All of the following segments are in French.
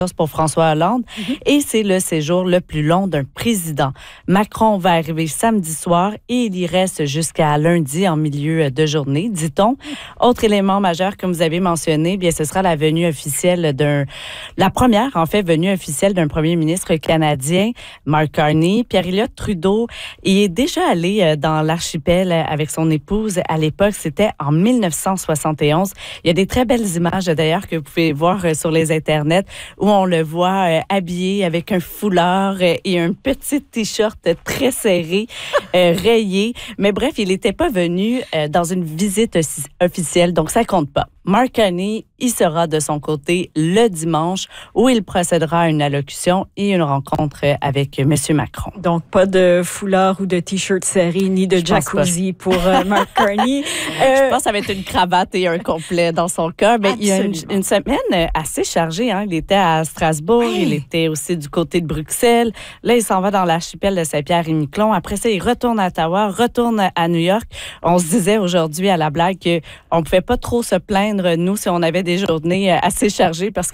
pour François Hollande et c'est le séjour le plus long d'un président. Macron va arriver samedi soir et il y reste jusqu'à lundi en milieu de journée, dit-on. Autre élément majeur que vous avez mentionné, bien ce sera la venue officielle la première en fait venue officielle d'un premier ministre canadien, Mark Carney. Pierre-Éliott Trudeau y est déjà allé dans l'archipel avec son épouse. À l'époque, c'était en 1971. Il y a des très belles images d'ailleurs que vous pouvez voir sur les internets où on le voit habillé avec un foulard et un petit t-shirt très serré, rayé. Mais bref, il n'était pas venu dans une visite officielle, donc ça compte pas. Mark Carney y sera de son côté le dimanche où il procédera à une allocution et une rencontre avec M. Macron. Donc, pas de foulard ou de t-shirt serré ni de jacuzzi pour Mark Carney. Je pense que ça va être une cravate et un complet dans son cas. Mais il y a une semaine assez chargée. Hein. Il était à Strasbourg, il était aussi du côté de Bruxelles. Là, il s'en va dans l'archipel de Saint-Pierre-et-Miquelon. Après ça, il retourne à Ottawa, retourne à New York. On se disait aujourd'hui à la blague qu'on ne pouvait pas trop se plaindre nous, si on avait des journées assez chargées parce que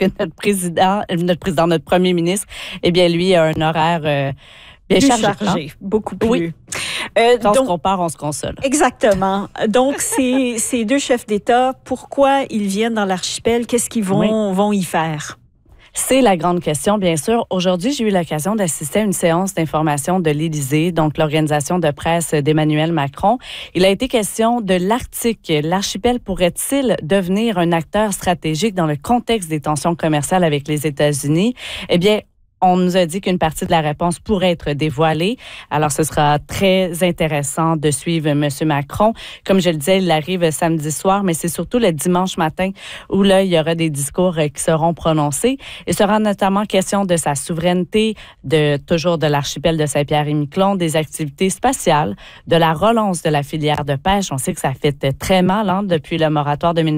notre premier ministre, eh bien, lui, a un horaire bien chargé. Beaucoup plus. Oui. Quand on se compare, on se console. Exactement. Donc, ces deux chefs d'État, pourquoi ils viennent dans l'archipel? Qu'est-ce qu'ils vont y faire? C'est la grande question, bien sûr. Aujourd'hui, j'ai eu l'occasion d'assister à une séance d'information de l'Élysée, donc l'organisation de presse d'Emmanuel Macron. Il a été question de l'Arctique. L'archipel pourrait-il devenir un acteur stratégique dans le contexte des tensions commerciales avec les États-Unis? Eh bien, on nous a dit qu'une partie de la réponse pourrait être dévoilée. Alors, ce sera très intéressant de suivre M. Macron. Comme je le disais, il arrive samedi soir, mais c'est surtout le dimanche matin où là, il y aura des discours qui seront prononcés. Il sera notamment question de sa souveraineté, toujours de l'archipel de Saint-Pierre-et-Miquelon, des activités spatiales, de la relance de la filière de pêche. On sait que ça fait très mal depuis le moratoire de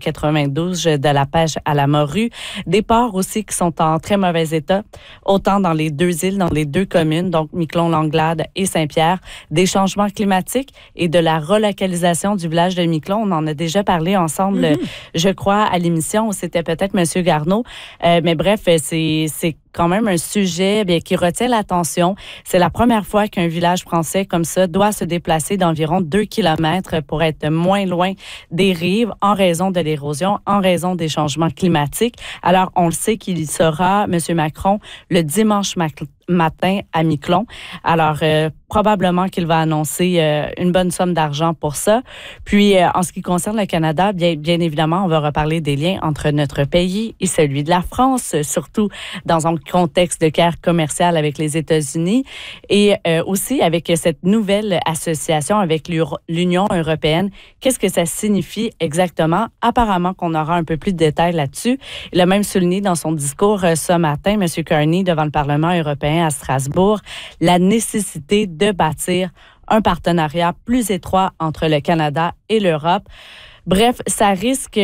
1992 de la pêche à la morue. Des ports aussi qui sont en très mauvais état, autant dans les deux îles, dans les deux communes, donc Miquelon-Langlade et Saint-Pierre, des changements climatiques et de la relocalisation du village de Miquelon. On en a déjà parlé ensemble, je crois, à l'émission où c'était peut-être M. Garneau. Mais bref, c'est quand même un sujet qui retient l'attention. C'est la première fois qu'un village français comme ça doit se déplacer d'environ 2 kilomètres pour être moins loin des rives en raison de l'érosion, en raison des changements climatiques. Alors, on le sait qu'il y sera, M. Macron, le dimanche matin à Miquelon. Alors, probablement qu'il va annoncer une bonne somme d'argent pour ça. Puis, en ce qui concerne le Canada, bien évidemment, on va reparler des liens entre notre pays et celui de la France, surtout dans un contexte de guerre commerciale avec les États-Unis et aussi avec cette nouvelle association avec l'Union européenne. Qu'est-ce que ça signifie exactement? Apparemment qu'on aura un peu plus de détails là-dessus. Il a même souligné dans son discours ce matin, M. Carney, devant le Parlement européen à Strasbourg, la nécessité de bâtir un partenariat plus étroit entre le Canada et l'Europe. Bref, ça risque...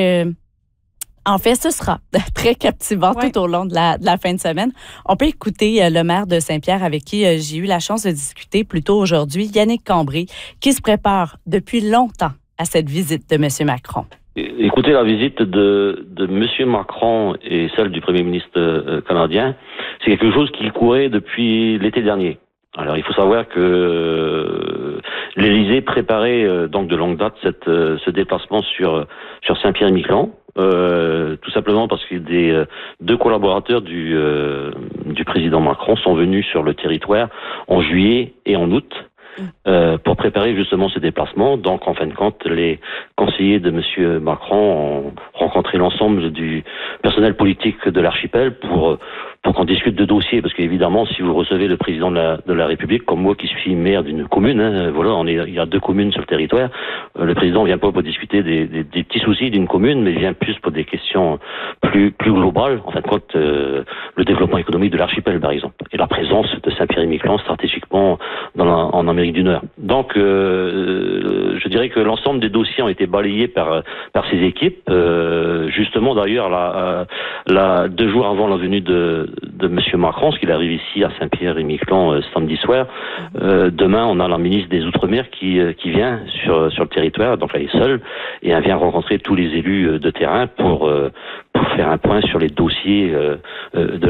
En fait, ce sera très captivant tout au long de la fin de semaine. On peut écouter le maire de Saint-Pierre avec qui j'ai eu la chance de discuter plus tôt aujourd'hui, Yannick Cambry, qui se prépare depuis longtemps à cette visite de M. Macron. Écoutez, la visite de M. Macron et celle du Premier ministre canadien, c'est quelque chose qui courait depuis l'été dernier. Alors, il faut savoir que l'Élysée préparait donc de longue date ce déplacement sur Saint-Pierre-et-Miquelon, tout simplement parce que des deux collaborateurs du président Macron sont venus sur le territoire en juillet et en août. Pour préparer justement ce déplacement. Donc, en fin de compte, les conseillers de M. Macron ont rencontré l'ensemble du personnel politique de l'archipel pour qu'on discute de dossiers, parce qu'évidemment, si vous recevez le président de la République, comme moi qui suis maire d'une commune, voilà, il y a 2 communes sur le territoire, le président vient pas pour discuter des petits soucis d'une commune, mais vient plus pour des questions plus globales, en fin de compte, le développement économique de l'archipel, par exemple, et la présence de Saint-Pierre-et-Miquelon stratégiquement en Amérique du Nord. Donc, je dirais que l'ensemble des dossiers ont été balayés par ces équipes, justement d'ailleurs 2 jours avant la venue de M. Macron, parce qu'il arrive ici à Saint-Pierre-et-Miquelon samedi soir. Demain, on a la ministre des Outre-mer qui vient sur le territoire, donc elle est seule, et elle vient rencontrer tous les élus de terrain pour faire un point sur les dossiers de